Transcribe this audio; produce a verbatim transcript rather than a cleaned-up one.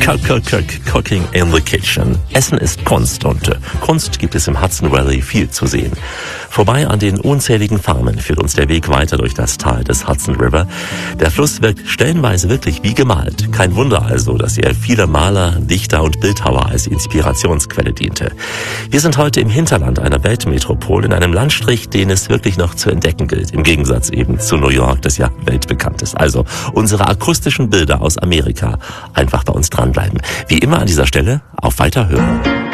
Cooking in the Kitchen. Essen ist Kunst und äh, Kunst gibt es im Hudson Valley viel zu sehen. Vorbei an den unzähligen Farmen führt uns der Weg weiter durch das Tal des Hudson River. Der Fluss wirkt stellenweise wirklich wie gemalt. Kein Wunder also, dass er viele Maler, Dichter und Bildhauer als Inspirationsquelle diente. Wir sind heute im Hinterland einer Weltmetropole, in einem Landstrich, den es wirklich noch zu entdecken gilt. Im Gegensatz eben zu New York, das ja weltbekannt ist. Also unsere akustischen Bilder aus Amerika. Einfach bei uns dranbleiben. Wie immer an dieser Stelle auf Weiterhören.